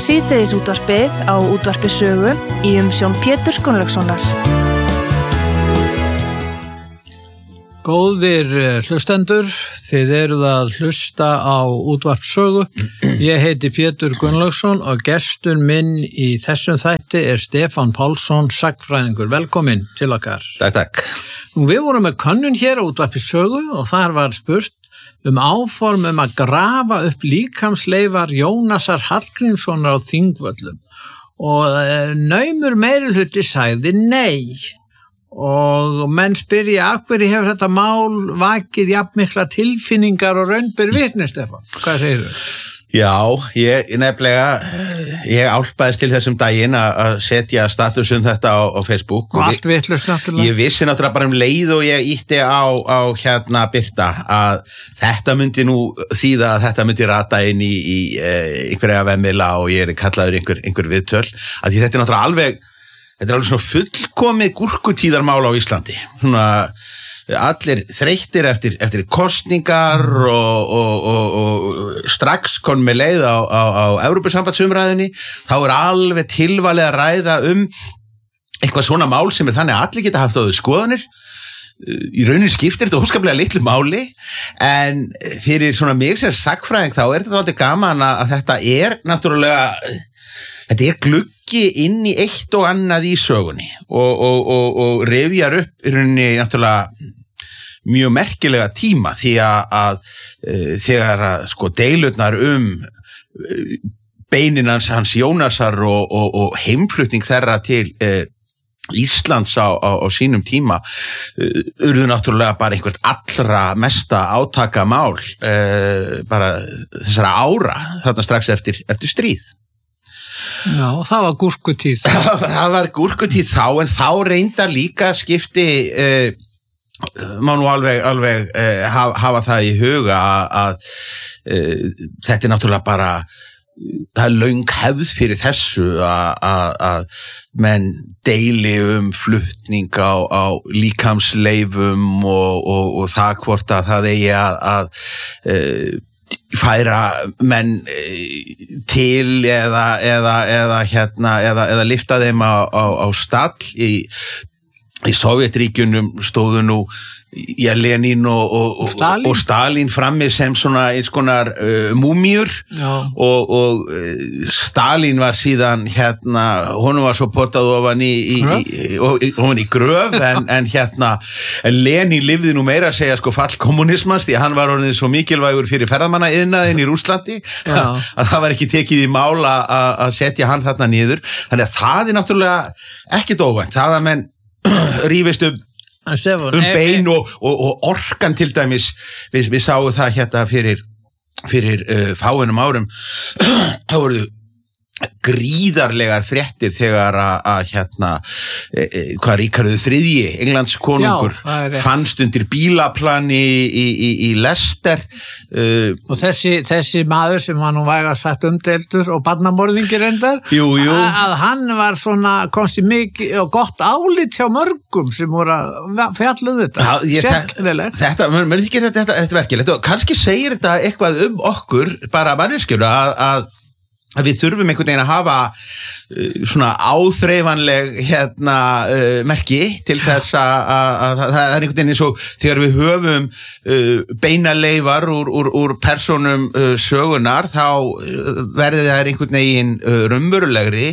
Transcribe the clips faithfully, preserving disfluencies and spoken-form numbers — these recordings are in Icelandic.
Síðdegisútvarpið á Útvarpi Sögu í umsjón Péturs Gunnlaugssonar. Góðir hlustendur, þið eruð að hlusta á Útvarp Sögu. Ég heiti Pétur Gunnlaugsson og gestur minn í þessum þætti er Stefán Pálsson, sagnfræðingur. Velkomin til okkar. Takk, takk. Nú, við vorum með könnun hér á Útvarpi Sögu og þar var spurt um áform um að grafa upp líkamsleifar Jónasar Hallgrímssonar á Þingvöllum og naumur meirihluti sagði nei og menn spyrja af hverju hefur þetta mál vakið jafnmikla tilfinningar og raun ber vitni, Stefán? Hvað segirðu? Já, ég nefnilega, ég álpaðist til þessum daginn að setja statusum þetta á, á Facebook. Og allt vitlaust náttúrulega. Ég vissi náttúrulega bara um leið og ég ítti á, á hérna Birta að þetta myndi nú þýða að þetta myndi rata inn í, í einhverja vefmiðla og ég er kallaður einhver, einhver viðtöl. Að því þetta er náttúrulega alveg, þetta er alveg svona fullkomið gúrkutíðarmál á Íslandi. Svona allir þreyttir eftir, eftir kosningar og, og, og, og strax kon með leið á, á, á Evrópusambandsumræðinni, þá er alveg tilvalið að ræða um eitthvað svona mál sem er þannig að allir geta haft á þau skoðanir. Í rauninni skiptir þetta óskaplega litlu máli, en fyrir svona mig sem sagnfræðing þá er þetta alltaf gaman að þetta er náttúrulega, þetta er gluggi inn í eitt og annað í sögunni og, og, og, og rifjar upp í rauninni náttúrulega mjög merkilega tíma því að, að uh, þegar að sko deilurnar um uh, beininans hans Jónasar og, og, og heimflutning þeirra til uh, Íslands á, á, á sínum tíma uh, urðu náttúrulega bara einhvert allra mesta átakamál uh, bara þessara ára þarna strax eftir, eftir stríð. Já, það var gúrkutíð þá. Það var gúrkutíð þá, en þá reyndar líka skipti uh, má nú alveg, alveg uh, hafa, hafa það í huga að, að uh, þetta er náttúrulega bara það er löng hefð fyrir þessu að, að, að menn deili um flutning á, á líkamsleifum og, og, og það hvort að það eigi að, að uh, færa menn til eða, eða, eða, hérna, eða, eða lifta þeim á, á, á stall í Í Sovétríkjunum stóðu nú ja, Lenin og, og, Stalin. og Stalin frammi sem svona eins konar uh, múmíur og, og uh, Stalin var síðan hérna, honum var svo potað ofan í, í, í, í, ofan í gröf en, en hérna Lenin lifði nú meira að segja sko fall kommunismans því að hann var orðin svo mikilvægur fyrir ferðamannaiðnaðinn í Rússlandi að, að það var ekki tekið í mál að setja hann þarna niður. Þannig að það er náttúrulega ekkert óvænt. Það að menn rífist um, um bein og, og, og orkan til dæmis við, við sáum það hérna fyrir, fyrir uh, fáinum árum þá voru gríðarlegar fréttir þegar að, að hérna e, e, hvað Ríkharður þriðji Englands konungur Já, fannst undir bílaplani í, í, í Leicester uh, og þessi, þessi maður sem var nú vægast sagt umdeildur og barnamorðingi reyndar jú, jú. Að, að hann var svona komst í mikið og gott álit hjá mörgum sem voru að fjalla um þetta sérkennilegt. Þetta, mér finnst ekki þetta, þetta, þetta verkilegt og kannski segir þetta eitthvað um okkur bara manneskjur að, að að við þurfum einhvern veginn að hafa uh, svona áþreifanleg hérna uh, merki til þess að, að, að það er einhvern veginn eins og þegar við höfum uh, beinaleifar úr, úr, úr persónum uh, sögunar þá uh, verði það einhvern veginn uh, raunverulegri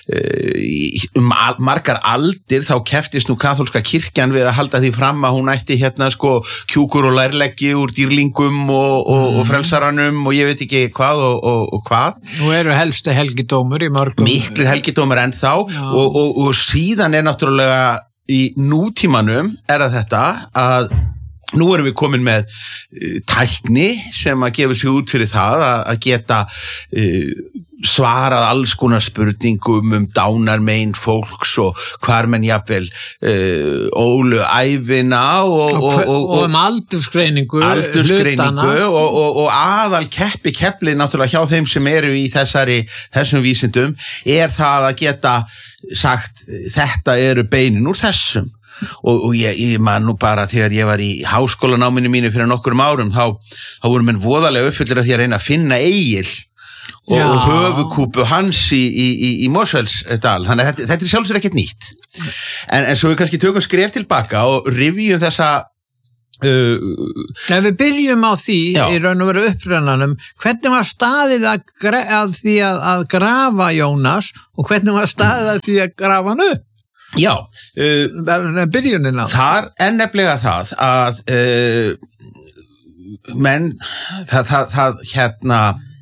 uh, um al, margar aldir þá keftist nú kaþólska kirkjan við að halda því fram að hún ætti hérna sko kjúkur og lærleggi úr dýrlingum og, og, mm. og frelsaranum og ég veit ekki hvað og, og, og hvað. Nú er helstu helgidómur í mörgum miklu helgidómur ennþá og, og, og síðan er náttúrulega í nútímanum er að þetta að nú erum við komin með uh, tækni sem að gefa sig út fyrir það að, að geta uh, svarað alls konar spurningum um dánarmein fólks og hvar menn jafnvel uh, ólu ævina og, og, og, og, og um aldursgreiningu aldursgreiningu og, og, og aðal keppi keppli náttúrulega hjá þeim sem eru í þessari, þessum vísindum er það að geta sagt þetta eru beinin úr þessum og, og ég, ég man nú bara þegar ég var í háskólanáminu mínu fyrir nokkurum árum þá, þá voru menn voðalega uppfyllir að því að reyna að finna Egil og, og höfukúpu hans í, í, í, í Mosfellsdal, þannig að þetta, þetta er sjálfsögur ekkert nýtt en, en svo við kannski tökum skref tilbaka og rifjum þessa Uh, en við byrjum á því já. Í raun og veru upprennanum hvernig var staðið að, að því að, að grafa Jónas og hvernig var staðið að því að grafa hann upp já uh, byrjunin á þar er nefnilega það að uh, menn það, það, það hérna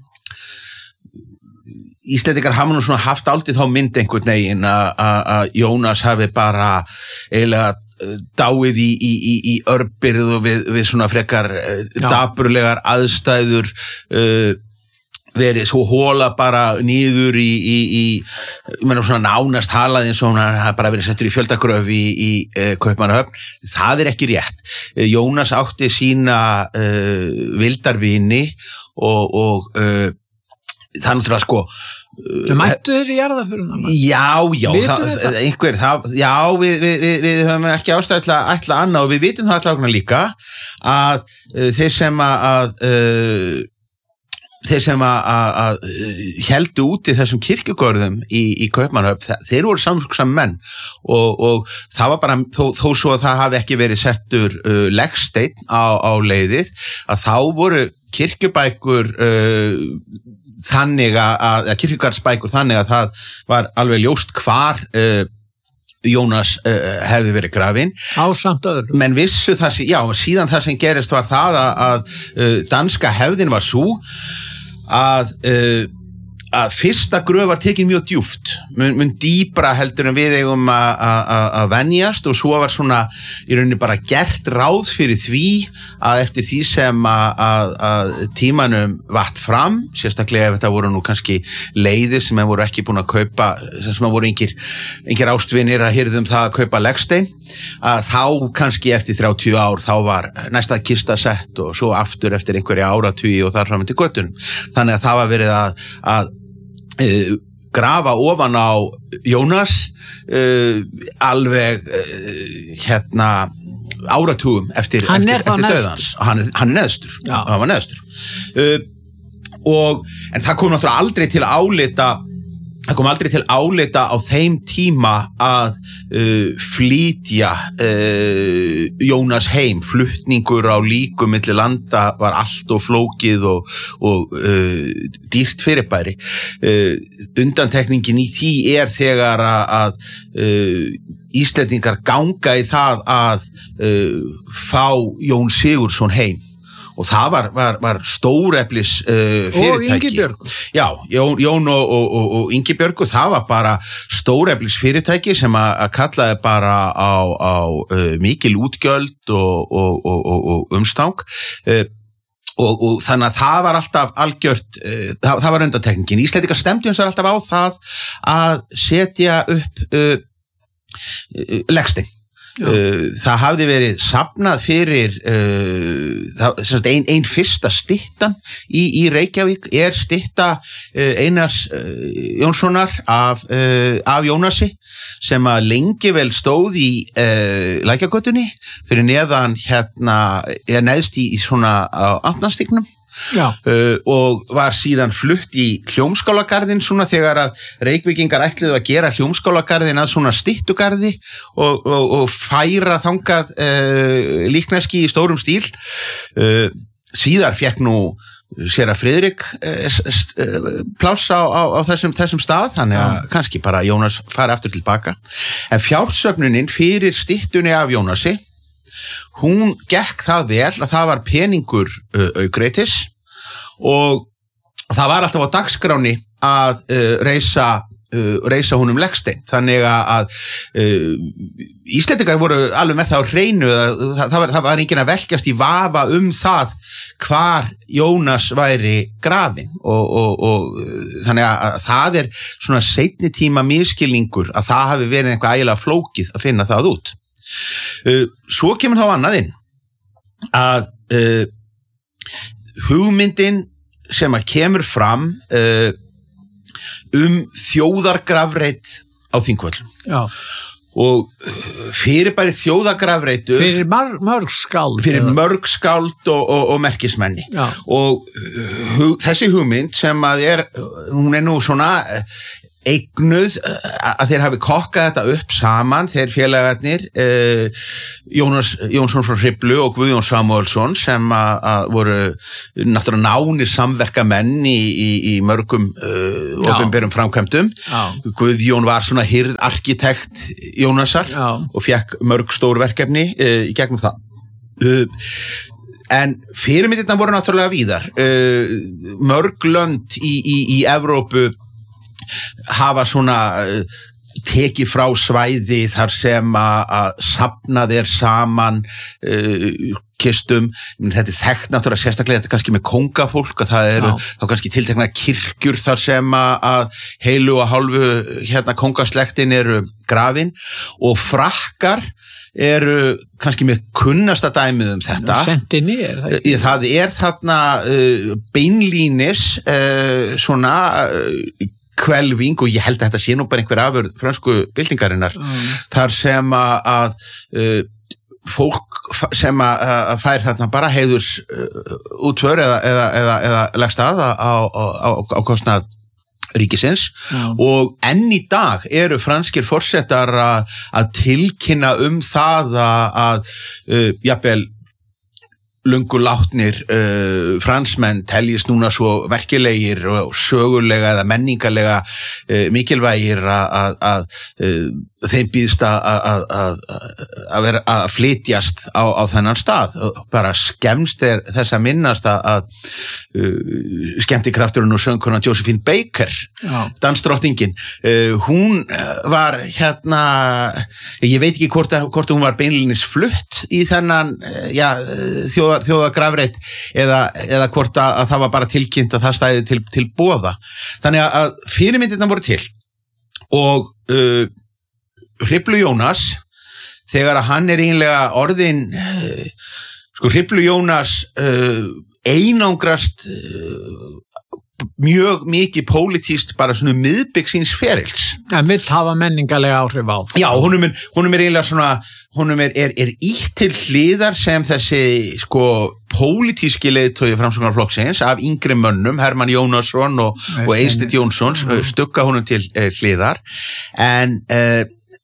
Íslendingar hafa nú svona haft aldrei þá mynd einhvern veginn að Jónas hafi bara eiginlega dáið í, í, í, í örbirð og við, við svona frekar Já. Dapurlegar aðstæður uh, verið svo hóla bara nýður í, í, í ég meina svona nánast halað eins og hún hafa bara verið settur í fjöldagröf í, í uh, Kaupmannahöfn, það er ekki rétt uh, Jónas átti sína uh, vildarvini og, og uh, það er náttúrulega sko Það mættu þér í jarðaföruna? Já, já, það, það, einhver, það, já við, við, við, við höfum ekki ástæðu til að ætla annað og við vitum það allavega líka að uh, þeir sem að uh, þeir sem að, að, að heldu úti þessum kirkjugörðum í, í Kaupmannahöfn, þeir voru samsam menn og, og það var bara þó, þó svo að það hafi ekki verið settur uh, leggsteinn á, á leiðið að þá voru kirkjubækur uh, þannig að, að kirkjugarðsbækur þannig að það var alveg ljóst hvar uh, Jónas uh, hefði verið grafinn ásamt öðru menn vissu það, já, síðan það sem gerist var það að, að uh, danska hefðin var sú að uh, að fyrsta gröf var tekin mjög djúpt mun, mun dýpra heldur en við eigum að venjast og svo var svona í rauninni bara gert ráð fyrir því að eftir því sem að tímanum vatt fram, sérstaklega ef þetta voru nú kannski leiðir sem við voru ekki búin að kaupa, sem voru engir, engir ástvinir að hirðum það að kaupa leggstein, að þá kannski eftir þrjátíu ár þá var næsta kista sett og svo aftur eftir einhverja áratugi og þar fram til göttunum. Þannig að það var verið að, að Uh, grafa ofan á Jónas uh, alveg uh, hérna áratugum eftir, hann eftir, eftir döðans hann, hann er neðstur, hann var neðstur uh, og en það kom náttúrulega aldrei til álita það kom aldrei til álita á þeim tíma að uh, flytja uh, Jónas heim, flutningur á líkum milli landa var allt og flókið og, og uh, dýrt fyrirbæri. Uh, undantekningin í því er þegar að, að uh, Íslendingar ganga í það að uh, fá Jón Sigurðsson heim. Og það var, var, var stóreflis uh, fyrirtæki. Og Ingibjörgu. Já, Jón, Jón og, og, og, og Ingibjörgu, það var bara stóreflis fyrirtæki sem að, að kallaði bara á, á uh, mikil útgjöld og, og, og, og umstang. Uh, og, og þannig að það var alltaf algjört, uh, það, það var undantekningin. Íslendingar stemdu eins og alltaf á það að setja upp uh, uh, leggstein. Uh, það hafði verið safnað fyrir uh, ein, ein fyrsta styttan í, í Reykjavík er stytta uh, Einars uh, Jónssonar af, uh, af Jónasi sem að lengi vel stóð í uh, Lækjargötunni fyrir neðan hérna, eða neðst í, í svona á Amtnastignum. Uh, og var síðan flutt í Hljómskálagarðin svona þegar að Reykvíkingar ætluðu að gera Hljómskálagarðin að svona styttugarði og, og, og færa þangað uh, líkneski í stórum stíl. Uh, síðar fekk nú séra Friðrik uh, uh, pláss á, á, á þessum, þessum stað, þannig að ja. kannski bara Jónas fari aftur tilbaka. En fjársöfnunin fyrir styttunni af Jónasi, hún gekk það vel að það var peningur uh, aukreitis og það var alltaf á dagskráni að uh, reisa, uh, reisa húnum leggstein. Þannig að uh, Íslendingar voru alveg með það á hreinu, það, það, var, það var enginn að velkjast í vafa um það hvar Jónas væri grafinn og, og, og þannig að það er svona seinni tíma misskilningur að það hafi verið eitthvað ægilega flókið að finna það út. Uh, svo kemur þá annað inn að uh, hugmyndin sem að kemur fram uh, um þjóðargrafreit á Þingvöllum. Já. og fyrir bara þjóðagrafreitur fyrir mörg, mörg skáld fyrir mörg skáld og, og, og merkismenni Já. og hug, þessi hugmynd sem að er hún er nú svona eignuð að þeir hafi kokkað þetta upp saman, þeir félagarnir eh, Jónas Jónsson frá Hriflu og Guðjón Samúelsson sem að, að voru náttúrulega nánir samverkamenn í, í, í mörgum uh, opinberum framkvæmdum. Já. Guðjón var svona hirðarkitekt Jónasar Já. Og fekk mörg stór verkefni uh, í gegnum það. Uh, En fyrirmyndirnar voru náttúrulega víðar. Uh, mörg lönd í, í, í Evrópu hafa svona uh, tekið frá svæði þar sem að safna þeir saman uh, kistum. Þetta er þekkt náttúrulega sérstaklega þetta kannski með kóngafólk og það eru Já. Þá kannski tiltekna kirkjur þar sem að heilu og hálfu hérna kóngaslektin eru grafin og frakkar eru kannski með kunnasta dæmið um þetta. Sentinni er það ekki? Það er þarna uh, beinlínis uh, svona uh, kvelving og ég held að þetta sé nú bara einhver afurð frönsku byltingarinnar mm. þar sem að, að uh, fólk sem að, að fær þarna bara heiðurs uh, útvör eða, eða, eða, eða leggst að á, á, á, á kostnað ríkisins Já. Og enn í dag eru franskir forsetar að, að tilkynna um það að, að uh, jafnvel lungu látnir uh, fransmenn teljist núna svo verkilegir og sögulega eða menningarlega uh, mikilvægir að, að uh, þeim býðst að að vera að flytjast á, á þennan stað. Bara skemmst er þess að minnast að, að uh, skemmtikrafturinn og söngkonan Josephine Baker, dansdrottningin, uh, hún var hérna, ég veit ekki hvort, að, hvort hún var beinlínis flutt í þennan já, þjóðar, þjóðagrafreit eða, eða hvort að, að það var bara tilkynnt að það stæði til, til boða. Þannig að fyrirmyndirnar voru til og uh, Hriflu Jónas, þegar að hann er eiginlega orðin, uh, sko Hriflu Jónas uh, einangrast uh, mjög mikið pólitískt bara svona miðbygg síns ferils. En vill hafa menningarlega áhrif á. Já, honum er, honum er eiginlega svona, honum er, er, er ítt til hliðar sem þessi sko pólitíski leiðtogi Framsóknarflokksins af yngri mönnum, Hermann Jónasson og, og Eysteinn Jónsson, mm. stugga honum til eh, hliðar, en eh,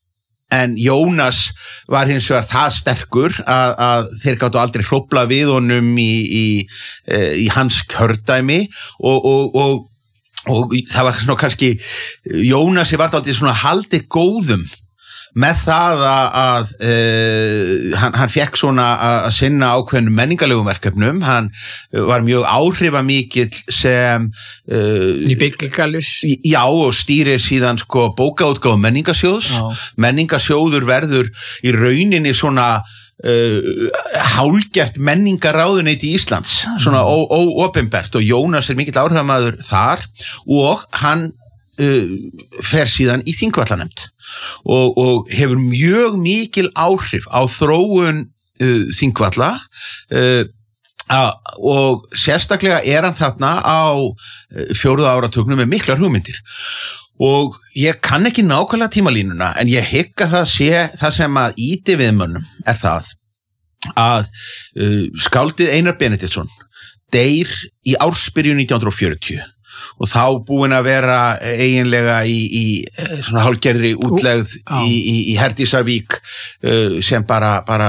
En Jónas var hins vegar það sterkur að, að þeir gáttu aldrei hrófla við honum í, í, í hans kjördæmi og, og, og, og það var svona kannski, Jónasi var dálítið svona haldið góðum með það að, að uh, hann, hann fekk svona að sinna ákveðnum menningarlegum verkefnum, hann var mjög áhrifamikill sem uh, í byggingalus já og stýrir síðan sko bókaútgáfu menningarsjóðs. Já. Menningarsjóður verður í rauninni svona uh, hálgert menningaráðuneyti Íslands, svona óopinbert og Jónas er mikill áhrifamaður þar og hann uh, fer síðan í Þingvallanemnd. Og, og hefur mjög mikil áhrif á þróun uh, Þingvalla uh, uh, og sérstaklega er hann þarna á uh, fjórða áratugnum með miklar hugmyndir og ég kann ekki nákvæmlega tímalínuna en ég hygg að það sé það sem að ýti við mönnum er það að uh, skáldið Einar Benediktsson deyr í ársbyrjun nítján hundruð og fjörutíu og þá búin að vera eiginlega í, í svona hálfgerðri útlegð í, í, í Herdísarvík uh, sem bara, bara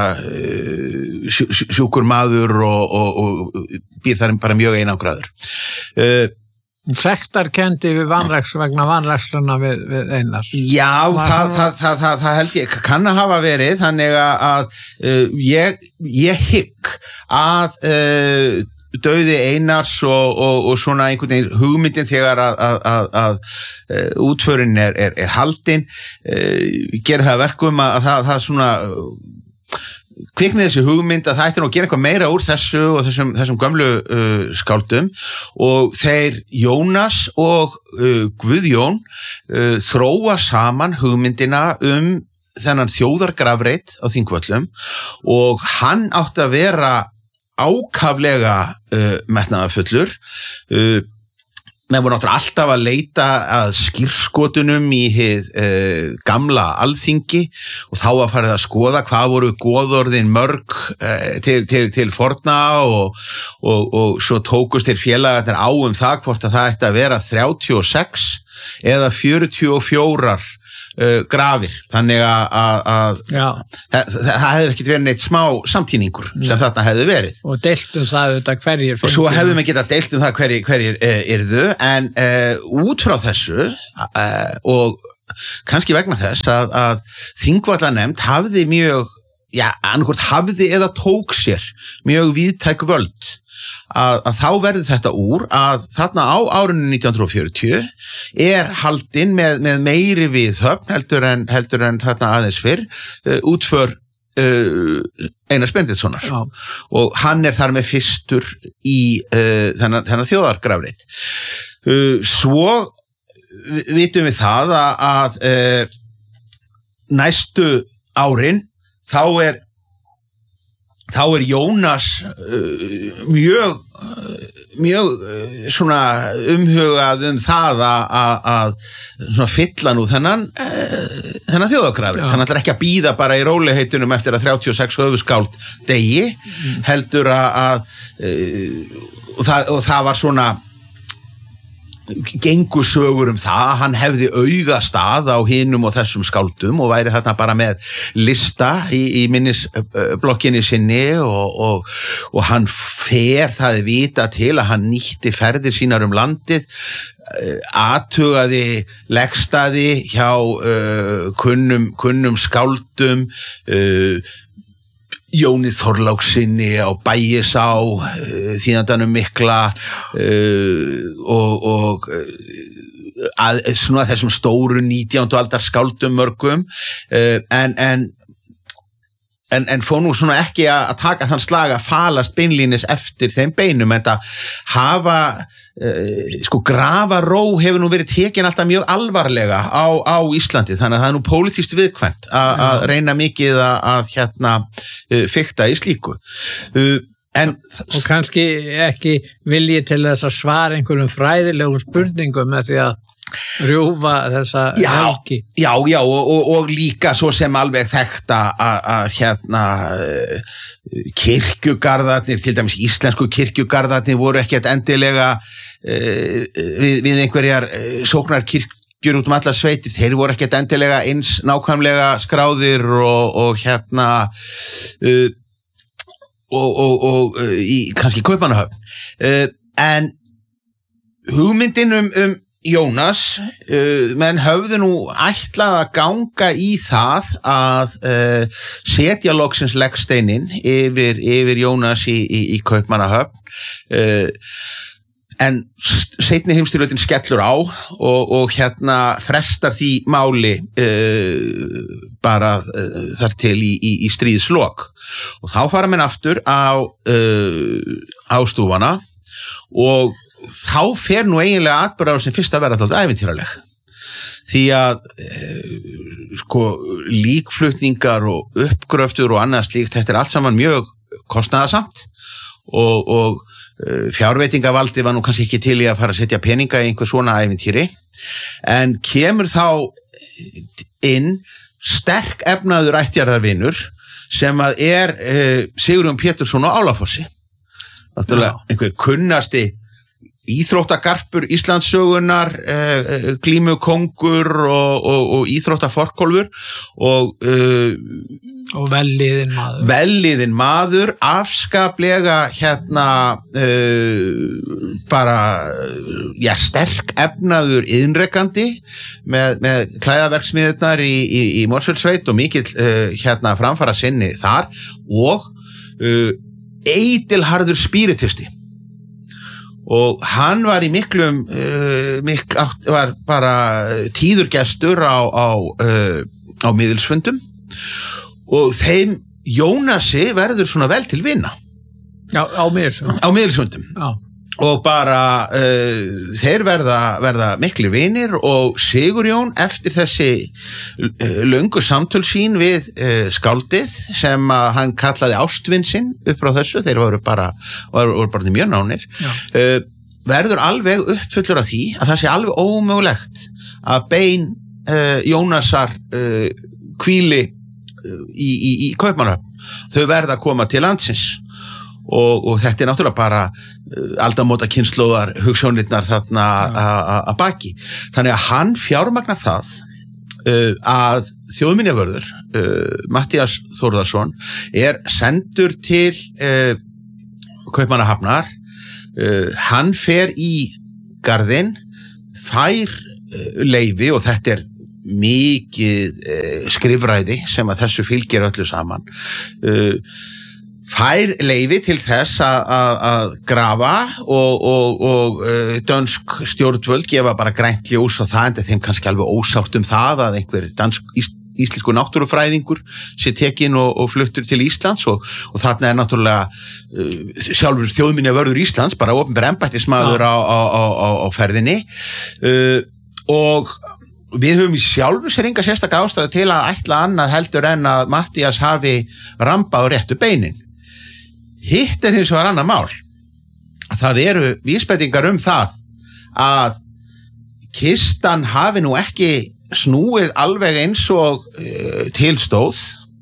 uh, sjú, sjúkur maður og, og, og býr þar bara mjög einangraður. Uh, Sektarkendi við vanrækslu vegna vanræksluna við, við Einar. Já, það, það, það, það, það held ég kann að hafa verið, þannig að uh, ég, ég hygg að uh, dauði Einars og, og, og svona einhvern veginn hugmyndin þegar að, að, að, að, að útförin er, er, er haldin uh, gerir það verkum að, að það, það svona uh, kviknið þessi hugmynd að það ætti nú að gera eitthvað meira úr þessu og þessum, þessum gömlu uh, skáldum og þeir Jónas og uh, Guðjón uh, þróa saman hugmyndina um þennan þjóðargrafreit á Þingvöllum og hann átti að vera ákaflega uh, metnaðarfullur uh, menn voru náttúrulega alltaf að leita að skírskotunum í hið uh, gamla alþingi og þá að farið að skoða hvað voru goðorðin mörg uh, til, til, til forna og, og, og svo tókust þeir félagarnir á um það hvort að það ætti að vera þrjátíu og sex eða fjörutíu og fjögur Uh, grafir, þannig að, að, að það, það hefði ekkert verið neitt smá samtíningur sem Nei. Þarna hefði verið og deilt um það þetta hverjir og svo hefðum við getað deilt um það hverjir, hverjir uh, yrðu en uh, út frá þessu uh, og kannski vegna þess að, að Þingvallanemnd hafði mjög já, annarkvort hafði eða tók sér mjög víðtæk völd Að, að þá verður þetta úr að þarna á árinu nítján hundruð og fjörutíu er haldinn með, með meiri viðhöfn heldur en, heldur en þarna aðeins fyrr uh, útför uh, Einars Benediktssonar Já. Og hann er þar með fyrstur í uh, þennan, þennan þjóðargrafreit. Uh, svo vitum við það að, að uh, næstu árin þá er þá er Jónas uh, mjög, uh, mjög uh, svona umhugað um það að svona fylla nú þennan, uh, þennan þjóðargrafreit. Hann ætlar ekki að bíða bara í róliheitunum eftir að þrjátíu og sex höfuskáld degi, mm. heldur að, að uh, og, það, og það var svona gengu sögur um það að hann hefði augastað á hinum og þessum skáldum og væri þarna bara með lista í, í minnisblokkinni sinni og, og, og hann fer það vita til að hann nýtti ferðir sínar um landið athugaði legstaði hjá uh, kunnum, kunnum skáldum uh, Jóni Þorláksinni á Bægisá, uh, þýðandanum mikla uh, og, og uh, að, svona þessum stóru nítjándu aldar skáldum mörgum uh, en, en, en, en fór nú svona ekki að, að taka þann slag að falast beinlínis eftir þeim beinum en að hafa Uh, sko grafaró hefur nú verið tekin alltaf mjög alvarlega á, á Íslandi þannig að það er nú pólitískt viðkvæmt að reyna mikið að, að hérna uh, fikta í slíku uh, en, og kannski ekki vilji til þess að svara einhverjum fræðilegum spurningum með því að rjúfa þessa já, helgi já, já og, og, og líka svo sem alveg þekta að, að hérna uh, kirkjugarðarnir, til dæmis íslensku kirkjugarðarnir voru ekkert endilega uh, við, við einhverjar uh, sóknar kirkjur út um allar sveitir, þeir voru ekkert endilega eins nákvæmlega skráðir og, og hérna uh, og, og, og uh, í kannski Kaupmannahöfn uh, en hugmyndin um, um Jónas, uh, menn höfðu nú ætlað að ganga í það að uh, setja loksins leggsteininn yfir, yfir Jónas í, í, í Kaupmannahöfn uh, en seinni heimsstyrjöldin skellur á og, og hérna frestar því máli uh, bara uh, þar til í, í, í stríðslok og þá fara menn aftur á, uh, á stúfana og þá fer nú eiginlega atburðar sem fyrst að vera alltaf ævintýraleg því að e, sko líkflutningar og uppgröftur og annað slíkt, þetta er allt saman mjög kostnaðarsamt og, og e, fjárveitingavaldi var nú kannski ekki til í að fara að setja peninga í einhver svona ævintýri en kemur þá inn sterk efnaður ættjarðarvinur sem að er e, Sigurjón Pétursson á Álafossi náttúrulega einhver kunnasti íþróttagarpur Íslandssögunar, eh, glímukóngur og, og, og íþróttaforkólfur og, eh, og velliðin maður. Velliðin maður, afskaplega hérna eh, bara ja, sterk efnaður iðnrekandi með, með klæðaverksmiðurnar í, í, í Mosfellssveit og mikill eh, hérna framfara sinni þar og eh, eitilharður spíritisti. Og hann var í miklum uh, mikl, átt, var bara tíðurgestur á, á, uh, á miðilsfundum og þeim Jónasi verður svona vel til vina Já, á miðilsfundum á miðilsfundum Já. Og bara uh, þeir verða, verða miklir vinir og Sigurjón eftir þessi uh, löngu samtöl sín við uh, skáldið sem uh, hann kallaði ástvin sinn upp frá þessu, þeir voru bara, voru, voru bara mjög nánir uh, verður alveg uppfullur af því að það sé alveg ómögulegt að bein uh, Jónasar uh, hvíli uh, í, í, í Kaupmannahöfn. Þau verða að koma til landsins og, og þetta er náttúrulega bara uh, aldamóta kynslóðar hugsjónirnar þarna að baki. Þannig að hann fjármagnar það uh, að þjóðminjavörður uh, Matthías Þórðarson er sendur til uh, Kaupmannahafnar. Uh, hann fer í garðinn, fær uh, leyfi og þetta er mikið uh, skrifræði sem að þessu fylgir öllu saman. Uh, fær leyfi til þess að grafa og, og, og uh, dönsk stjórnvöld gefa bara grænt ljós og það enda þeim kannski alveg ósátt um það að einhver dansk íslensku náttúrufræðingur sé tekinn og, og fluttur til Íslands og, og þarna er náttúrulega uh, sjálfur þjóðminjavörður Íslands bara opinber embættismaður á, á, á, á ferðinni uh, og við höfum í sjálfu sér enga sérstaka ástæðu til að ætla annað heldur en að Matthías hafi rambað á réttu beinin. Hitt er hins vegar annað mál. Það eru vísbendingar um það að kistan hafi nú ekki snúið alveg eins og uh, tilstóð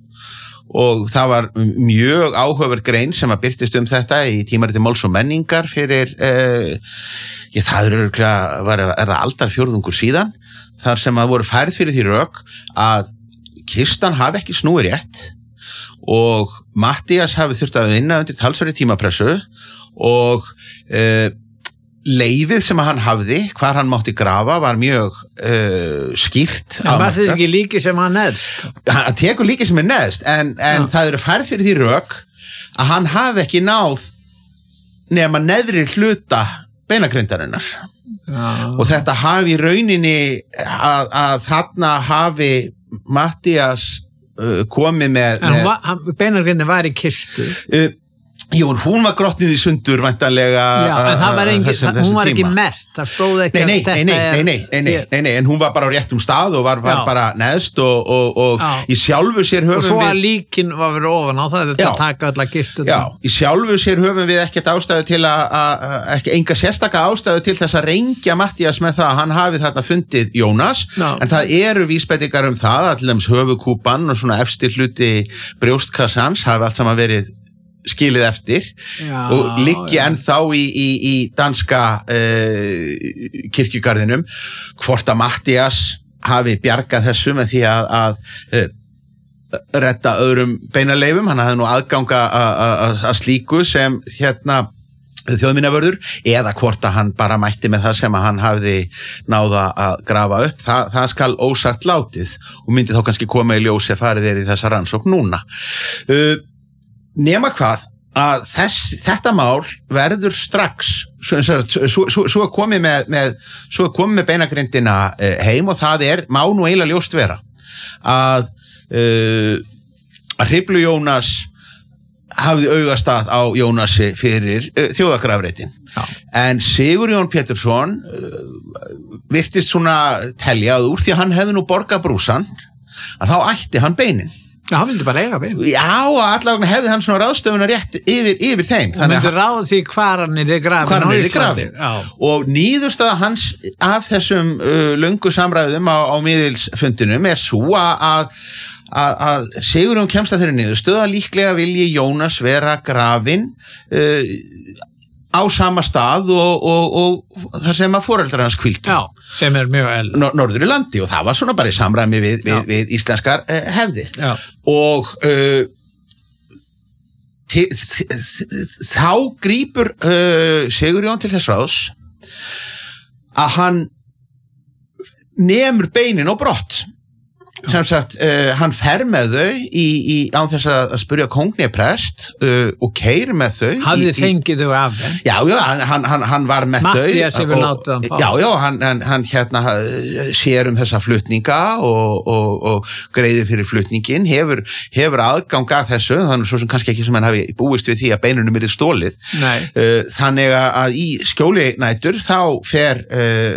og það var mjög áhugaverð grein sem að birtist um þetta í tímariti Máls og menningar fyrir uh, ég, það er örgulega var, er það aldarfjórðungur síðan þar sem að voru færð fyrir því rök að kistan hafi ekki snúið rétt og Matthías hafi þurft að vinna undir talsverði tímapressu og uh, leifið sem hann hafði, hvar hann mátti grafa var mjög uh, skýrt. En var þetta ekki líki sem hann neðst? Hann tekur líki sem er neðst en, en það eru færð fyrir því rök að hann hafi ekki náð nema neðri hluta beinagrindarinnar. Já. Og þetta hafi í rauninni að, að þarna hafi Matthías uh, komið með... En með, beinagrindin var í kistu? Uh, Jú, hún var grotnið í sundur væntanlega. Já, en það var engin, þessum, þessum hún var ekki mert, það stóð ekki nei, nei, að þetta nei, nei, nei, nei, nei, nei, nei, nei, en hún var bara á réttum stað og var, var bara neðst og, og, og í sjálfu sér höfum við... Og svo að líkin var verið ofan á það, þetta taka allar kistur. Já, í sjálfu sér höfum við ekkert ástæðu til að, ekki enga sérstaka ástæðu til þess að rengja Matthías með það að hann hafi þarna fundið Jónas, Já. En það eru vísbendingar um það, allir höfukúpan og svona efstir hluti brjóstkassans hafi allt saman verið skilið eftir já, og liggi ja. Ennþá í, í, í danska uh, kirkjugarðinum hvort að Matthías hafi bjargað þessu með því að, að uh, redda öðrum beinaleifum, hann hafði nú aðganga að slíku sem hérna þjóðminjavörður eða hvort að hann bara mætti með það sem að hann hafði náða að grafa upp, Þa, það skal ósagt látið og myndi þá kannski koma í ljós ef farið er í þessa rannsókn núna. Uh, Nema hvað að þess, þetta mál verður strax svo, svo, svo, svo að komi með, með svo að komi með beinagrindina uh, heim og það er, má nú eiginlega ljóst vera að uh, að Hriflu Jónas hafði augastað á Jónasi fyrir uh, þjóðagrafreitin en Sigurjón Pétursson uh, virtist svona telja að úr því að hann hefði nú borgað brúsan að þá ætti hann beinin. Já, hann vildi bara eiga bein. Já, og allavega hefði hann svona ráðstöfuna rétt yfir, yfir þeim. Hann myndi ráða því hvar hann er í grafin. Hvar hann er í grafin. Og nýðurstaða hans af þessum uh, löngu samræðum á, á miðilsfundinum er svo að, að, að Sigurjón kemst að þeirri niðurstöðu að líklega vilji Jónas vera grafin uh, á sama stað og, og, og þar sem að foreldrar hans hvíldu. Já, sem er mjög el. Nor- norður í landi og það var svona bara í samræmi við, við, við íslenskar uh, hefðir. Já. Og uh, til, þá grípur uh, Sigurjón til þess ráðs að hann nemur beinin á brott. Sem sagt, uh, hann fer með þau í, í, án þess að spyrja kóngni prest uh, og keyrir með þau. Hafði fengið þau af þeim? Já, já, hann, hann, hann var með Matthías þau. Matthías hefur látið hann fá. Já, já, hann, hann, hann hérna sér um þessa flutninga og, og, og greiðir fyrir flutningin, hefur, hefur aðgang að þessu, þannig svo sem kannski ekki sem hann hafi búist við því að beinunum er stólið. Nei. Uh, þannig að í skjóli nætur þá fer,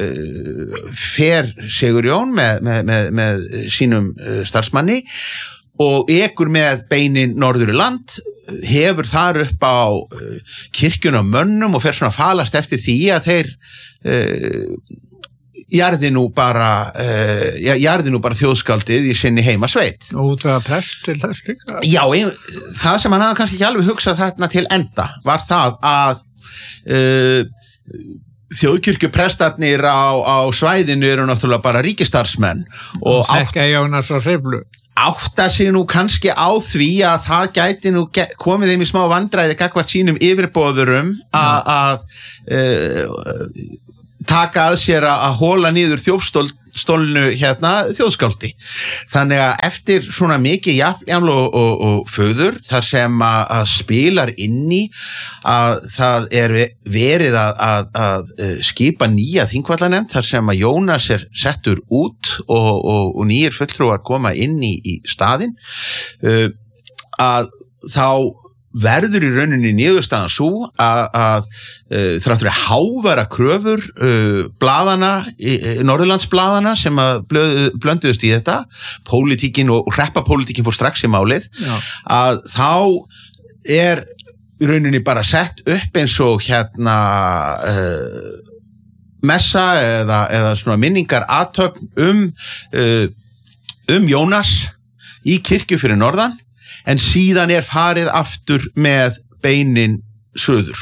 uh, fer Sigurjón með, með, með, með sínum starfsmanni og ekur með beinin norður í land, hefur þar upp á uh, kirkjuna mönnum og fer svona falast eftir því að þeir uh, jarði nú bara uh, jarði nú bara þjóðskaldið í sinni heimasveit. Og útvega prest til þess líka? Já, ein, það sem hann hafði kannski ekki alveg hugsað þarna til enda var það að uh, þjóðkirkjuprestarnir á, á svæðinu eru náttúrulega bara ríkistarsmenn og þekka Jónas og Hriflu átta sig nú kannski á því að það gæti nú komið þeim í smá vandræði gagnvart sínum yfirboðurum að uh, taka að sér að hóla niður þjófstólnu hérna þjóðskáldi. Þannig að eftir svona mikið jafnjaml og, og, og föður þar sem að, að spilar inn í að það er verið að, að, að skipa nýja þingvallanemnd þar sem að Jónas er settur út og, og, og nýjir fulltrúar koma inn í, í staðinn uh, að þá verður í rauninni niðurstaðan svo að, að uh, þráttur að hávara kröfur uh, blaðana, uh, Norðurlandsblaðana sem að blöð, blönduðust í þetta, pólitíkin og hreppapólitíkin fór strax í málið, Já. Að þá er í rauninni bara sett upp eins og hérna uh, messa eða, eða svona minningar athöfn um, uh, um Jónas í kirkju fyrir norðan, en síðan er farið aftur með beinin söður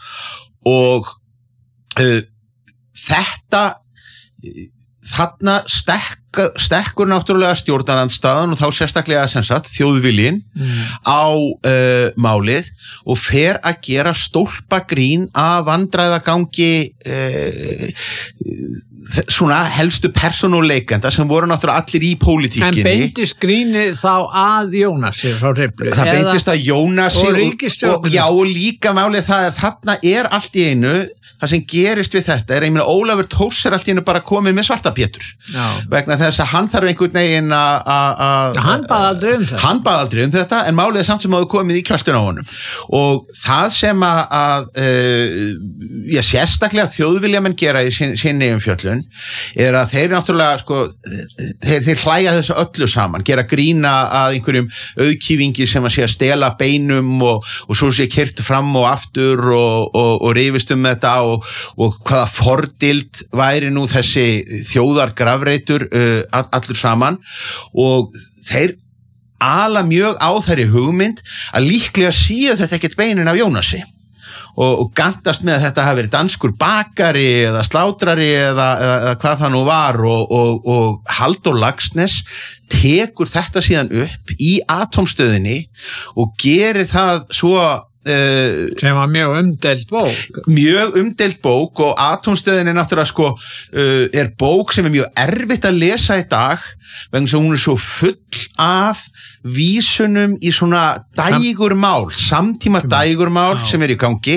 og uh, þetta þarna stekk, stekkur náttúrulega stjórnarandstaðan og þá sérstaklega sem sagt þjóðviljinn mm. á uh, málið og fer að gera stólpagrín af vandræðagangi uh, svona helstu persónuleikenda sem voru náttúrulega allir í pólitíkinni. En beintist grínið þá að Jónasi frá Hriflu? Það beintist að Jónasi og ríkisstjórnum? Já, og líka málið það er þarna er allt í einu það sem gerist við þetta er, ég meina, Ólafur Thors er allt í einu bara komið með Svarta Pétur vegna þess að hann þarf einhvern veginn að hann bað aldrei um þetta hann bað aldrei um þetta, en málið er samt sem hafa komið í kjöltun á honum og það sem að, að uh, ég sérstaklega þjóðviljamenn gera í sin, sinni umfjöllun er að þeir náttúrulega sko, þeir, þeir hlæja þessu öllu saman, gera grína að einhverjum auðkýfingi sem að sé að stela beinum og, og svo sé kyrt fram og aftur og, og, og rifist um þetta og Og, og hvaða fordild væri nú þessi þjóðargrafreitur uh, allur saman og þeir ala mjög á þeirri hugmynd að líklega síu þetta ekkert beinin af Jónasi og, og gantast með að þetta hafi verið danskur bakari eða slátrari eða, eða, eða hvað það nú var og, og, og Halldór Laxness tekur þetta síðan upp í atómstöðinni og gerir það svo Uh, sem var mjög umdeild bók mjög umdeild bók og Atómstöðin er náttúrulega sko uh, er bók sem er mjög erfitt að lesa í dag vegna sem hún er svo full af vísunum í svona dægurmál, samtíma dægurmál sem er í gangi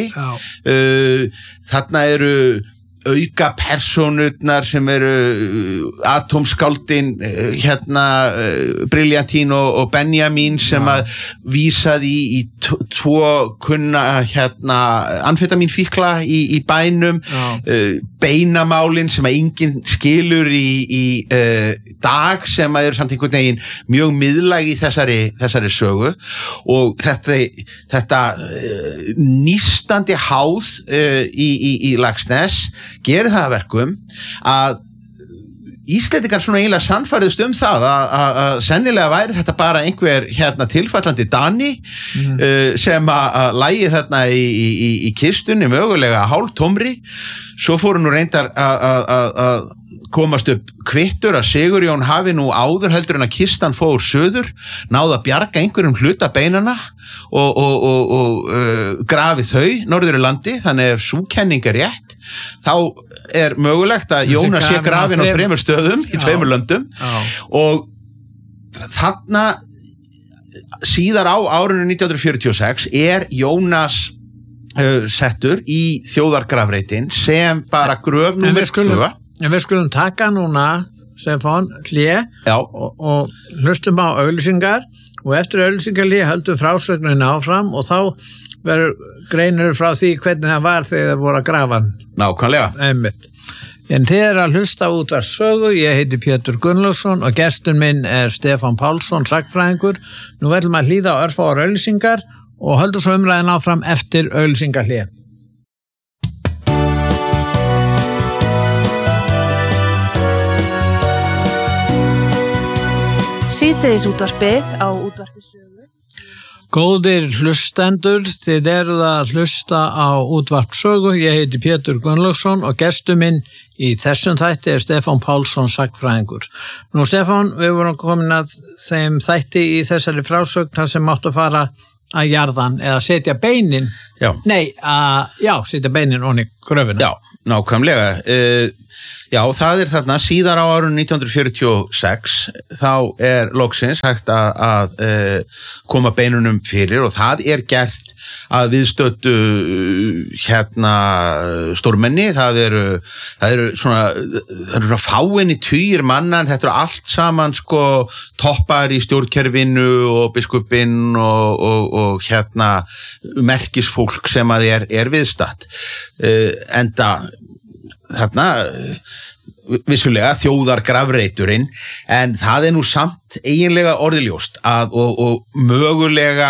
uh, þarna eru auka persónurnar sem eru uh, atómskáldin uh, hérna uh, Briljantín og, og Benjamin sem ja. Að vísaði í, í tvo kunna hérna amfetamínfíkla í, í bænum ja. uh, beinamálin sem að enginn skilur í, í uh, dag sem að eru samt einhvern veginn mjög miðlæg í þessari, þessari sögu og þetta, þetta uh, nístandi háð uh, í, í, í Laxness gerir það að verkum að Íslendingar svona eiginlega sannfæriðust um það að, að, að sennilega væri þetta bara einhver hérna tilfallandi Dani mm. uh, sem að, að lægi þarna í, í, í kistunni mögulega hálftómri svo fóru nú reyndar að, að, að komast upp kvittur að Sigurjón hafi nú áður heldur en að kistan fór söður, náða að bjarga einhverjum hluta beinana og, og, og, og uh, grafið þau norður í landi, þannig ef sú kenning er rétt, þá er mögulegt að Jónas sé grafin á þremur stöðum í tveimur löndum og þarna síðar á árinu nítján hundruð fjörutíu og sex er Jónas uh, settur í þjóðargrafreitin sem bara gröf númer tvö. En við skulum taka núna, Stefán, hlé og, og hlustum á auglýsingar og eftir auglýsingarlé höldum frásögnin áfram og þá verður greinur frá því hvernig það var þegar það voru að grafa. Nákvæmlega. Einmitt. En þið er að hlusta út var sögu, ég heiti Pétur Gunnlaugsson og gestur minn er Stefán Pálsson, sagnfræðingur. Nú verðum að hlýða á örfáar auglýsingar og höldum svo umræðin áfram eftir auglýsingahlé. Síðdegis útvarpið á útvarpi sögu. Góðir hlustendur, þið eruð að hlusta á útvarp sögu. Ég heiti Pétur Gunnlaugsson og gestur minn í þessum þætti er Stefán Pálsson, sagnfræðingur. Nú Stefán, við vorum komin að þeim þætti í þessari frásögn þar sem máttu fara að jarðan eða setja beinin. Já. Nei, að, já, setja beinin onni gröfina. Já, nákvæmlega. Uh, já, það er þarna síðar á árun nítján hundruð fjörutíu og sex, þá er loksins hægt að, að uh, koma beinunum fyrir og það er gert að viðstöddu hérna stórmenni, það eru, það eru svona, það eru fáinni tugir manna, en þetta eru allt saman sko toppar í stjórnkerfinu og biskupinn og, og, og hérna merkisfólk sem að er, er viðstatt. Uh, enda þarna vissulega þjóðargrafreiturinn, en það er nú samt eiginlega orðiljóst að, og, og mögulega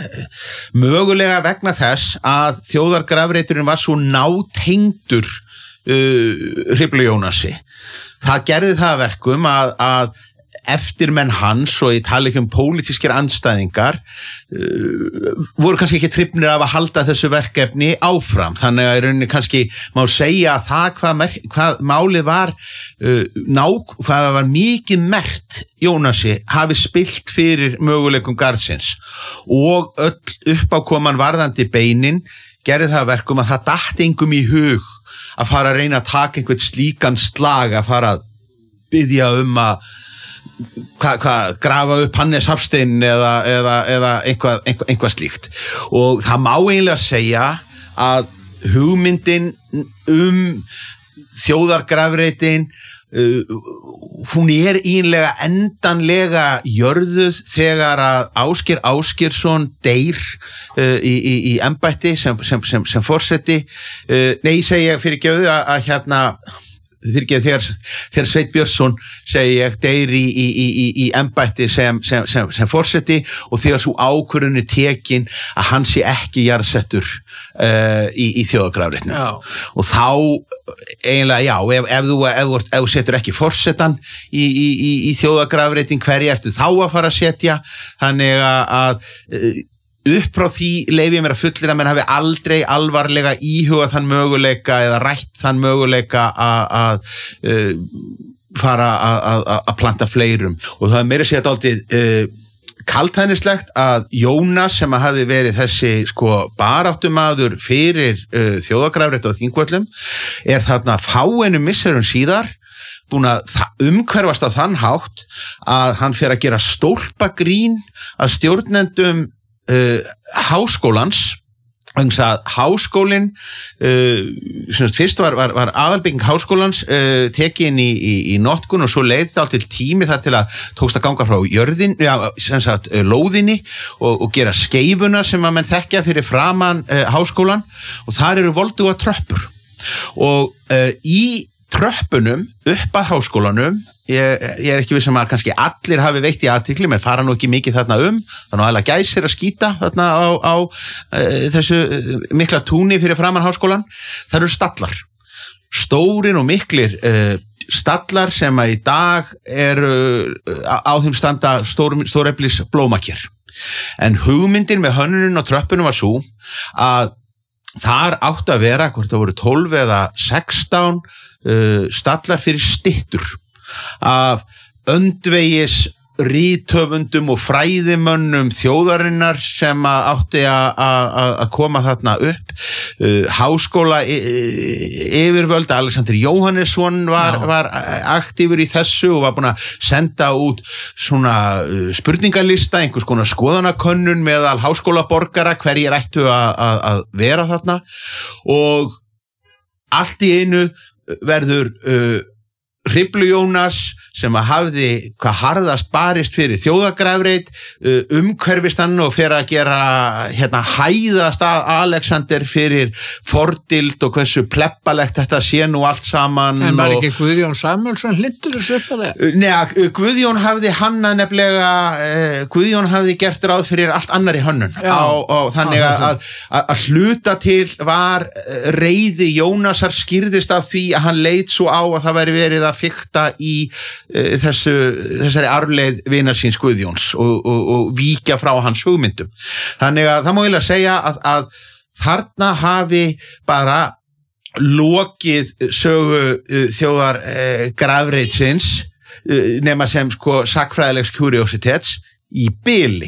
mögulega vegna þess að þjóðargrafreiturinn var svo nátengdur uh, Hriflu Jónasi. Það gerði það að verkum að, að eftirmenn hans og ég tala ekki um pólitískir andstæðingar uh, voru kannski ekki hrifnir af að halda þessu verkefni áfram, þannig að í rauninni kannski má segja að það hvað, hvað málið var uh, ná, hvað var mikið merkt Jónasi hafi spilt fyrir möguleikum garðsins og öll uppákoman varðandi beinin gerði það að verkum að það datt engum í hug að fara að reyna að taka einhvern slíkan slag, að fara að biðja um að Hvað, hvað, grafa upp Hannes Hafstein eða, eða, eða einhvað, einhvað, einhvað slíkt. Og það má eiginlega segja að hugmyndin um þjóðargrafreitin, uh, hún er eiginlega endanlega jörðuð þegar að Ásgeir Ásgeirsson deyr uh, í, í, í embætti sem, sem, sem, sem forseti. Uh, nei, segi ég fyrir gjöðu að, að hérna Þegar, þegar Sveit Björnsson segi ég deyr í, í, í, í embætti sem, sem, sem, sem forseti og þegar svo ákvörðun er tekin að hann sé ekki jarðsettur uh, í, í þjóðargrafreitnum. Og þá eiginlega já, ef, ef, þú, ef, þú, ef þú setur ekki forsetan í, í, í, í þjóðargrafreitin, hverja ertu þá að fara að setja? Þannig að uh, upp frá því leyfi ég mér að fullyrða að menn hafi aldrei alvarlega íhugað þann möguleika eða rætt þann möguleika að uh, fara að planta fleirum. Og það er meira að segja dálítið uh, kaldhæðnislegt að Jónas sem að hafi verið þessi sko baráttumaður fyrir uh, þjóðargrafreitt á Þingvöllum er þarna fáeinum misserum síðar búin að umhverfast á þann hátt að hann fer að gera stólpagrín að stjórnendum Uh, háskólans, þannig að háskólinn uh, fyrst var, var, var aðalbygging háskólans uh, tekin í, í, í notkun og svo leið það til tími þar til að tókst að ganga frá jörðin, ja, sem sagt uh, lóðinni og, og gera skeifuna sem að menn þekkja fyrir framan uh, háskólan og þar eru volduga tröppur og uh, í tröppunum upp að háskólanum Ég, ég er ekki vissum að kannski allir hafi veitt í athygli, menn fara nú ekki mikið þarna um, þannig að alveg gæsir að skýta þarna á, á uh, þessu mikla túni fyrir framan háskólan. Það eru stallar, stórin og miklir uh, stallar sem að í dag eru uh, á, á þeim standa stór, stóreflis blómakjör. En hugmyndin með hönnunin og tröppunum var svo að þar áttu að vera, hvort það voru tólf eða sextán uh, stallar fyrir styttur af öndvegis rithöfundum og fræðimönnum þjóðarinnar sem að átti að koma þarna upp. Uh, háskóla yfirvöld Alexander Jóhannesson var, var aktífur í þessu og var búin að senda út svona uh, spurningalista, einhvers konar skoðanakönnun meðal háskólaborgara hverjir ættu að vera þarna og allt í einu verður uh, Hriflu Jónas sem að hafði hvað harðast barist fyrir þjóðagrafreit, umhverfist hann og fer að gera hérna hæðast að Alexander fyrir fordild og hversu pleppalegt þetta sé nú allt saman. En var og, ekki Guðjón Samúelsson hlindur þessu upp að það? Nei, Guðjón hafði hannað nefnilega, uh, Guðjón hafði gert ráð fyrir allt annari hönnun á, á þannig að, að, að hluta til var reiði Jónasar skýrðist af því að hann leit svo á að það væri verið að fikta í uh, þessu, þessari arfleið vinar síns Guðjóns og, og, og víkja frá hans hugmyndum. Þannig að það má eiginlega segja að, að þarna hafi bara lokið sögu uh, þjóðar uh, grafreitsins uh, nema sem sko sakfræðilegs curiositets í bili.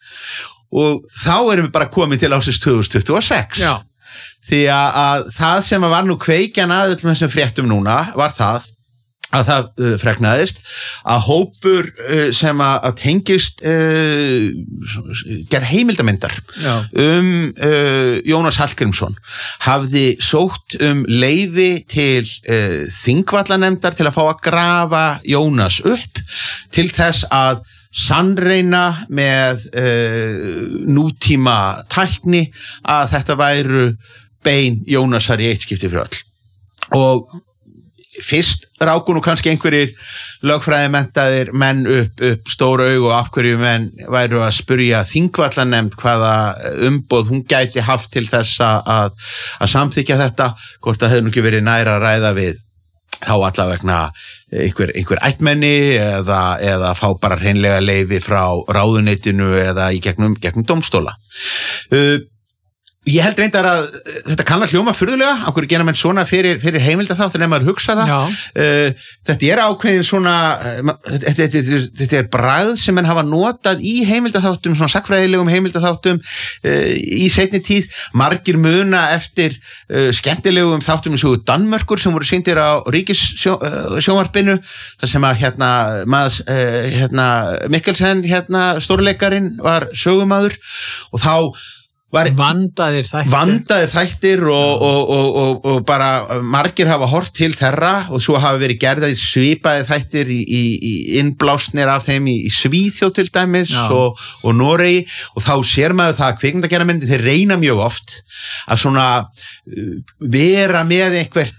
Og þá erum við bara komið til ásins tvö þúsund tuttugu og sex. Já. Því að, að það sem var nú kveikjan að öllum þessum fréttum núna var það að það uh, fregnaðist að hópur uh, sem að, að tengist uh, gerð heimildamyndar Já. um uh, Jónas Hallgrímsson hafði sótt um leyfi til uh, Þingvallanemndar til að fá að grafa Jónas upp til þess að sannreina með uh, nútíma tækni að þetta væru bein Jónasar í eitt skipti fyrir öll. Og fyrst ráku nú kannski einhverjir lögfræðimenntaðir menn upp, upp stóra augu og af hverju menn væru að spurja Þingvallanemnd hvaða umboð hún gæti haft til þess að, að samþykja þetta, hvort það hefði nú ekki verið næra að ræða við þá allavegna einhver, einhver ættmenni eða, eða fá bara hreinlega leyfi frá ráðuneytinu eða í gegnum, gegnum dómstóla. Uh, Ég held reyndar að þetta kann að hljóma furðulega, á hverju gera menn svona fyrir, fyrir heimildaþáttur en maður hugsa það. Uh, þetta er ákveðin svona, uh, þetta, þetta, þetta, þetta er bragð sem menn hafa notað í heimildaþáttum, svona sakfræðilegum heimildaþáttum uh, í seinni tíð. Margir muna eftir uh, skemmtilegum þáttum eins og Danmörkur sem voru sýndir á ríkissjónvarpinu, þar sem að hérna, maður, uh, hérna Mikkelsen, hérna stórleikarinn var sögumadur og þá vandaðir þættir, vandaðir þættir og, og, og, og, og bara margir hafa hort til þeirra og svo hafa verið gerðið svipaði þættir í, í, í innblásnir af þeim í, í Svíþjóð til dæmis og, og Noregi og þá sér maður það að kvikmyndagerðarmenn þeir reyna mjög oft að svona vera með einhvert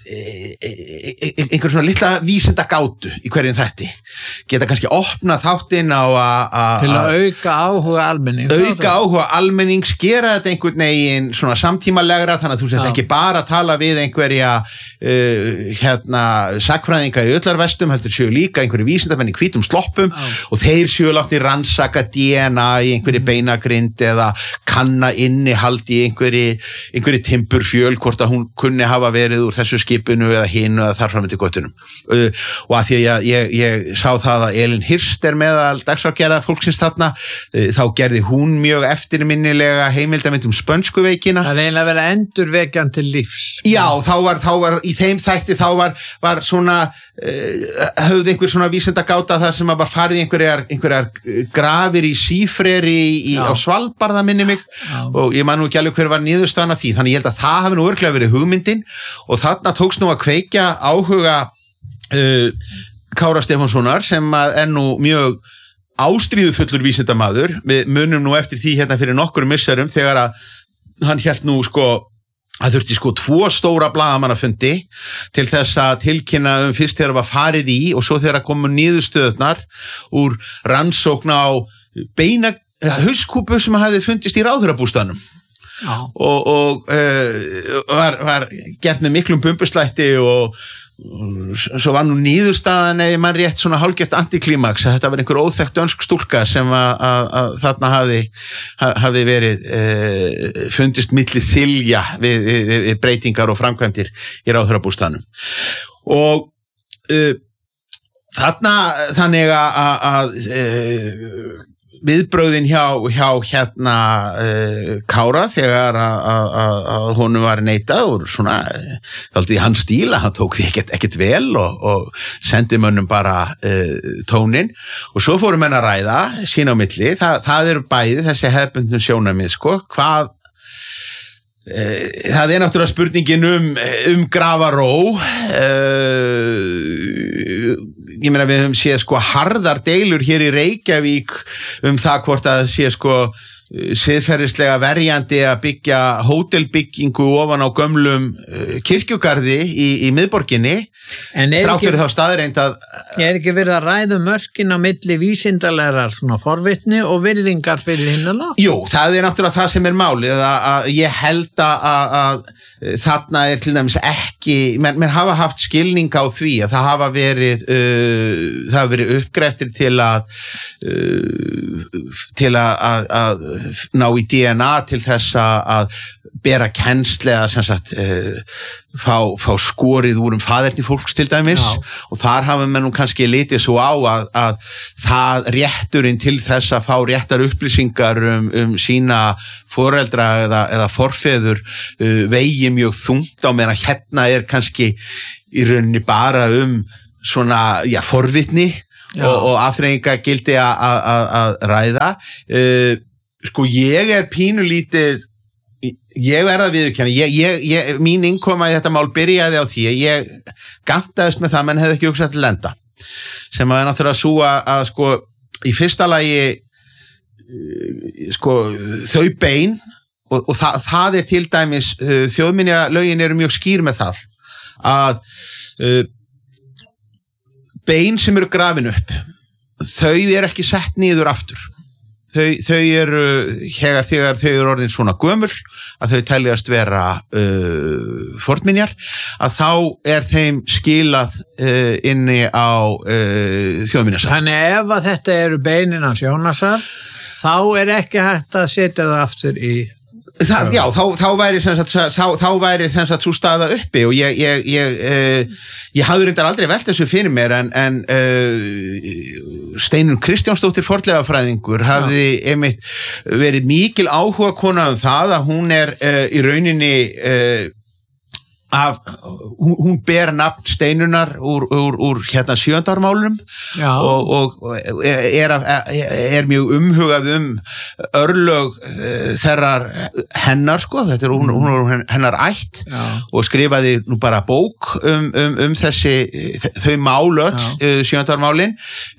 einhver svona litla vísinda gátu í hverjum þætti, geta kannski opnað þáttinn á að til að auka áhuga almennings auka áhuga almennings, gera þetta einhvern veginn svona samtímalegra þannig að þú sett ekki bara að tala við einhverja uh, hérna sakfræðinga í ullarvestum, heldur séu líka einhverju vísindamenn í hvítum sloppum Já. Og þeir séu látni rannsaka D N A í einhverju beinagrind eða kanna innihald í einhverju einhverju timburfjöl hvort að hún kunni hafa verið úr þessu skipinu eða hinu eða þar fram til göttunum uh, og að því að ég, ég sá það að Elín Hirst er meðal dagskrárgerða fólksins þarna, uh, þá gerði hún mjög eftirminnilega heimildamynd um spönskuveikina. Það er eiginlega verið endurvekjan til lífs. Já, þá var, þá var í þeim þætti þá var, var svona uh, höfði einhver svona vísindagáta þar sem að var farið einhverjar, einhverjar grafir í sífreri í, á Svalbarða minni mig Já. Og ég man nú ekki alveg hver var niðurstaðan af því, þannig ég held að það hafi nú örglega verið hugmyndin og þarna tókst nú að kveikja áhuga uh, Kára Stefánssonar sem er nú mjög ástríðufullur vísindamaður. Við munum nú eftir því hérna fyrir nokkur misserum þegar að hann hélt nú sko að þurfti sko tvo stóra blaðamannafundi til þess að tilkynna um fyrst þegar það var farið í og svo þegar komu niðurstöðurnar úr rannsókn á beina hauskúpu sem hafði fundist í ráðherrabústaðnum. og, og uh, var, var gert með miklum bumbuslætti og, og svo var nú niðurstaðan eða mann rétt svona hálfgert antiklímaks að þetta var einhver óþekkt dönsk stúlka sem að, að, að þarna hafði, hafði verið uh, fundist milli þilja við, við, við breytingar og framkvæmdir í ráðherrabústaðnum og uh, þarna þannig að, að uh, viðbröðin hjá, hjá hérna uh, Kára þegar að honum var neitað og svona þáttið í hans stíl að hann tók því ekkert, ekkert vel og, og sendi mönnum bara uh, tónin og svo fórum menn að ræða sín á milli, Þa, það eru bæði þessi hefbundnum sjónarmið sko, hvað það er náttúrulega spurningin um, um grafaró. Ég meina við höfum séð sko harðar deilur hér í Reykjavík um það hvort að sé sko siðferðislega verjandi að byggja hótelbyggingu ofan á gömlum kirkjugarði í, í miðborginni. Þrátt fyrir þá staðreind að er ekki verið að ræða mörkin á milli vísindalegar svona forvitni og virðingar fyrir hinnala? Jú, það er náttúrulega það sem er málið að, að ég held að, að, að þarna er til dæmis ekki menn, menn hafa haft skilning á því að það hafa verið uh, það hafa verið uppgreftir til að uh, til að, að, að ná í D N A til þess að bera kennsl eða sem sagt uh, fá, fá skorið úr um faðerni fólks til dæmis. Já. Og þar hafa menn nú kannski litið svo á að, að það rétturinn til þess að fá réttar upplýsingar um, um sína foreldra eða, eða forfeður uh, vegi mjög þungt á meðan hérna er kannski í rauninni bara um svona, já, forvitni og, og afþreyingagildi að ræða. Uh, sko ég er pínulítið ég verða viðurkenna, ég, ég, ég, mín innkoma í þetta mál byrjaði á því að ég gantaðist með það menn hefði ekki hugsað til lenda sem að náttúrulega sú að, að sko í fyrsta lagi sko þau bein og, og það, það er til dæmis þjóðminjalögin eru mjög skýr með það að uh, bein sem eru grafin upp þau eru ekki sett niður aftur. Þau, þau eru, þegar, þegar þau eru orðin svona gömul, að þau teljast vera uh, fornminjar, að þá er þeim skilað uh, inni á uh, þjóðminjasafn. Þannig ef að þetta eru beinin hans Jónasar, þá er ekki hægt að setja það aftur í... Það, já, þá, þá væri sagt, þá, þá væri þess að svo staða uppi og ég, ég, ég, uh, ég hafði reyndar aldrei velt þessu fyrir mér en, en uh, Steinunn Kristjánsdóttir fornleifafræðingur hafði einmitt verið mikil áhuga kona um það að hún er uh, í rauninni uh, af, hún, hún ber nafn Steinunnar úr, úr, úr hérna sjöndarmálum og, og er, er mjög umhugað um örlög þeirrar hennar sko, þetta er hún, hún er hennar ætt. Já. Og skrifaði nú bara bók um, um, um þessi þau málöll sjöndarmálin.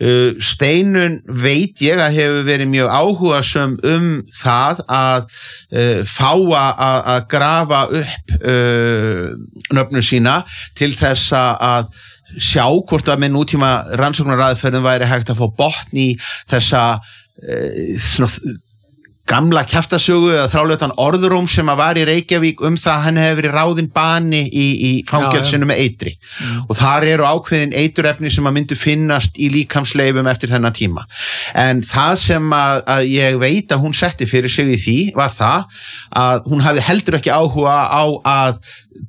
Steinunn veit ég að hefur verið mjög áhugasöm um það að uh, fá að grafa upp uh, nöfnu sína til þess að sjá hvort að með nútíma rannsóknaraðferðum væri hægt að fá botn í þessa e, svona gamla kjaftasögu eða þrálautan orðróm sem að var í Reykjavík um það að hann hefur verið ráðinn bani í, í fangelsinu með eitri. Mm. Og þar eru ákveðin eiturefni sem að myndu finnast í líkamsleifum eftir þennan tíma. En það sem að, að ég veit að hún setti fyrir sig í því var það að hún hafði heldur ekki áhuga á að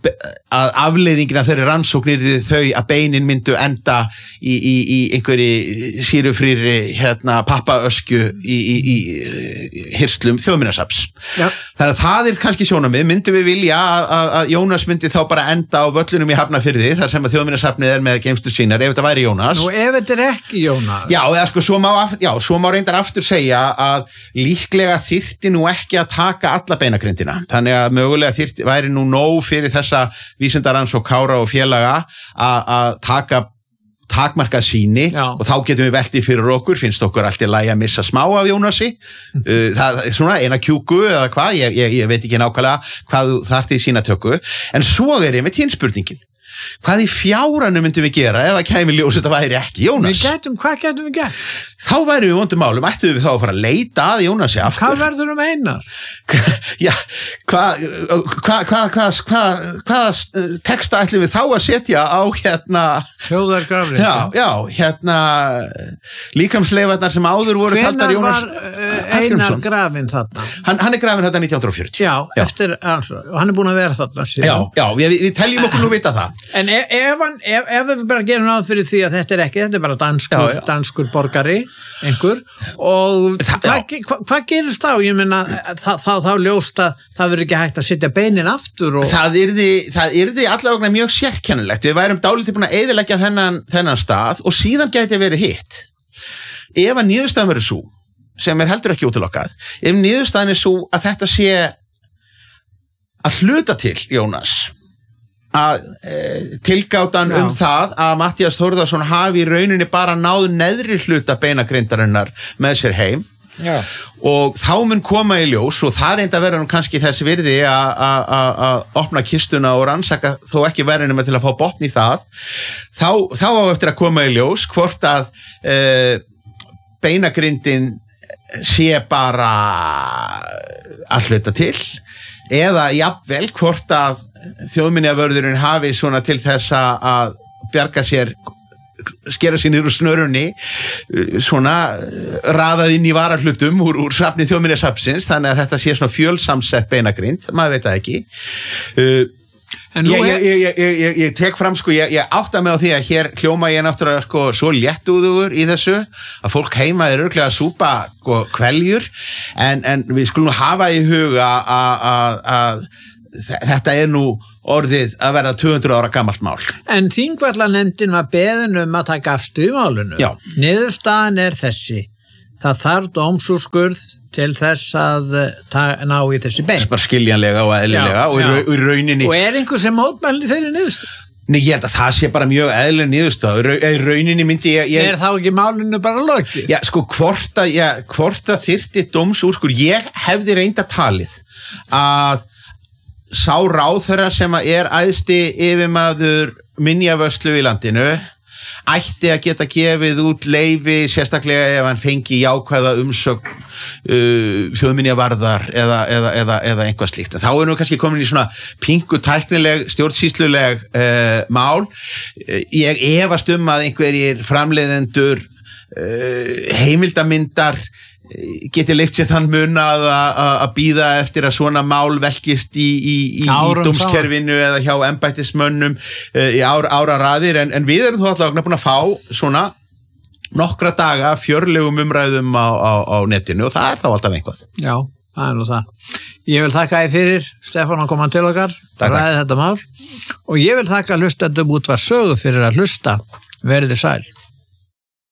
að afleiðingina þeirri rannsóknir þau að beinin myndu enda í, í, í einhverju sírufrýri hérna pappaöskju í, í, í hirslum þjóðminjasafns. Þannig að það er kannski sjónarmið, myndum við vilja að, að, að Jónas myndi þá bara enda á völlunum í Hafnarfirði þar sem að þjóðminjasafnið er með geymslu sínar ef þetta væri Jónas. Nú ef þetta er ekki Jónas. Já, eða sko svo má, já, svo má reyndar aftur segja að líklega þyrfti nú ekki að taka alla beinagrindina. Þannig að mögulega þyrfti væri nú nóg fyrir þessa vísindarans og Kára og félaga að taka takmarkað sýni. Já. Og þá getum við veltið fyrir okkur, finnst okkur allt í lagi að missa smá af Jónasi, það er svona eina kjúku eða hvað, ég, ég, ég veit ekki nákvæmlega hvað þú þarft í sína tökku, en svo er ég með hinn spurningin. Hvað í fjáranum myndum við gera ef það kæmi ljós þetta væri ekki Jónas? Við getum, hvað getum við gert? Þá væri við vondum málum, ættum við þá að fara að leita að Jónasi aftur. Hvað verður um Einar? Já, hvað hvað hva, hva, hva, hva texta ætlum við þá að setja á hérna Þjóðargrafrið? Já, já, hérna líkamsleifarnar sem áður voru taldar Jónas. Hvenær var uh, Einar grafinn þarna? Hann, hann er grafinn þarna nítján hundruð og fjörutíu. Já, já. Eftir, altså, og hann er búin að vera þarna síðan. Já, já, við, við teljum okkur nú vita það. En ef, ef, hann, ef, ef við bara gerum náð fyrir því að þetta er ekki, þetta er bara danskur, já, já. danskur borgari, einhver, og hvað hva, hva gerist þá? Ég meina, þá, þá ljóst að það verður ekki hægt að setja beinin aftur. Og... Það yrði, það yrði allavega mjög sérkennilegt. Við værum dálítið búin að eyðileggja þennan, þennan stað og síðan gæti verið hitt. Ef að niðurstaðan verður sú, sem er heldur ekki útilokkað, ef niðurstaðan er sú að þetta sé að hluta til, Jónas, að e, tilgátan Já. um það að Matthías Þórðarson hafi í rauninni bara náð neðri hluta beinagrindarinnar með sér heim. Já. Og þá mun koma í ljós og það reynda verður nú kannski þess virði að opna kistuna og rannsaka þó ekki verður nema til að fá botn í það þá, þá á eftir að koma í ljós hvort að e, beinagrindin sé bara að hluta til eða jafnvel hvort að þjóðminjavörðurinn hafi svona til þess að bjarga sér skera sér niður úr snörunni svona raðað inn í varahlutum úr, úr safni þjóðminjasafnsins þannig að þetta sé svona fjölsamsett beinagrind, maður veit það ekki uh, en ég, ég, ég, ég, ég tek fram sko, ég, ég átta mig á því að hér hljóma ég náttúrulega sko svo léttúður í þessu að fólk heima er örugglega að súpa sko, kveljur en, en við skulum hafa í huga að þetta er nú orðið að verða tvö hundruð ára gamalt mál. En Þingvallanefndin var beðin um að taka afstöðu í málinu. Já. Niðurstaðan er þessi. Það þarf dómsúrskurð til þess að ná í þessi bein. Bara skiljanlega og eðlilega og í, í rauninni. Og er einhver sem mótmælir þeirri niðurstöðu? Nei, ég held að það sé bara mjög eðlilega niðurstöðu. Í rauninni myndi ég... ég... Er þá ekki málinu bara lokið? Já, sko, hvort að, já, hvort að þyrfti dómsúrskurð, ég hefði reynda talið að sá ráðherra sem er æðsti yfirmaður minjavörslu í landinu ætti að geta gefið út leyfi sérstaklega ef hann fengi jákvæða umsögn uh, þjóðminjavarðar eða, eða, eða, eða einhvað slíkt. Þá er nú kannski komin í svona pingu tæknileg, stjórnsýsluleg uh, mál. Ég efast um að einhverjir framleiðendur uh, heimildamyndar geti leitt sér þann mun að að bíða eftir að svona mál velkist í, í, í, í dómskerfinu eða hjá embættismönnum í ára, ára raðir en, en við erum þó alltaf búin að fá svona nokkra daga fjörlegum umræðum á, á, á netinu og það er þá alltaf einhvað. Já, það er nú það. Ég vil þakka þér fyrir, Stefán, að koma til okkar, ræði þetta mál og ég vil þakka hlustendum Útvarp Sögu fyrir að hlusta. Verið þið sæl.